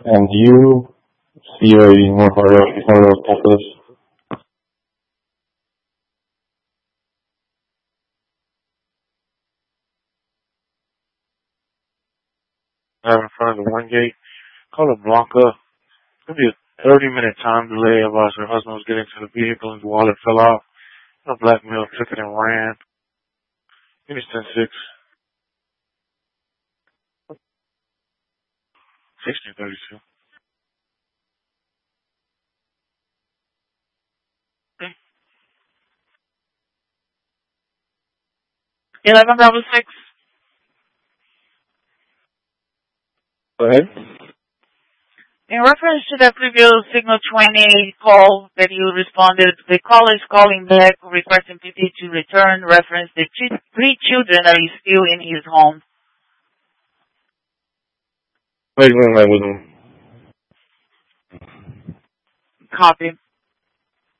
And you see one of those tacos? Right in front of the one gate. Call it Blanca. It's gonna be a 30-minute time delay of us. Her husband was getting to the vehicle and the wallet fell out. A black male took it and ran. Maybe it's 10-6. 1632. Okay. 1166. Go ahead. In reference to the previous Signal 20 call that you responded, the caller is calling back requesting PT to return. Reference the three children are still in his home. Wait with him. Copy.